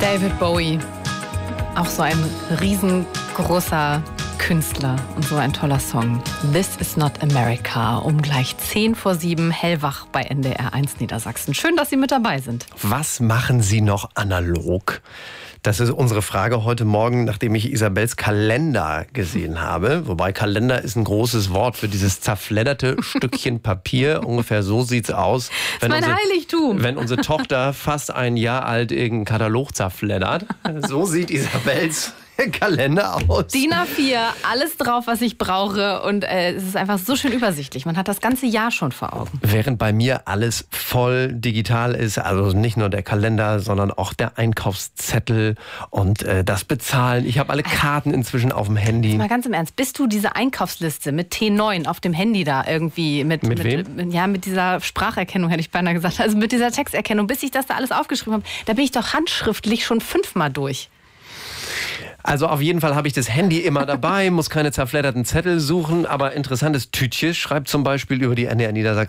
David Bowie, auch so ein riesengroßer Künstler und so ein toller Song. This is not America, um gleich 6:10 hellwach bei NDR 1 Niedersachsen. Schön, dass Sie mit dabei sind. Was machen Sie noch analog? Das ist unsere Frage heute Morgen, nachdem ich Isabels Kalender gesehen habe. Wobei Kalender ist ein großes Wort für dieses zerfledderte Stückchen Papier. Ungefähr so sieht's aus. Das ist mein Heiligtum. Wenn unsere Tochter fast ein Jahr alt irgendeinen Katalog zerfleddert. So sieht Isabels Kalender aus. DIN A4, alles drauf, was ich brauche. Und es ist einfach so schön übersichtlich. Man hat das ganze Jahr schon vor Augen. Während bei mir alles voll digital ist, also nicht nur der Kalender, sondern auch der Einkaufszettel und das Bezahlen. Ich habe alle Karten inzwischen auf dem Handy. Mal ganz im Ernst, bist du diese Einkaufsliste mit T9 auf dem Handy da irgendwie mit wem? Ja, mit dieser Spracherkennung hätte ich beinahe gesagt, also mit dieser Texterkennung, bis ich das da alles aufgeschrieben habe, da bin ich doch handschriftlich schon 5-mal durch. Also auf jeden Fall habe ich das Handy immer dabei, muss keine zerfledderten Zettel suchen, aber interessantes Tütchen schreibt zum Beispiel über die NDR Niedersachsen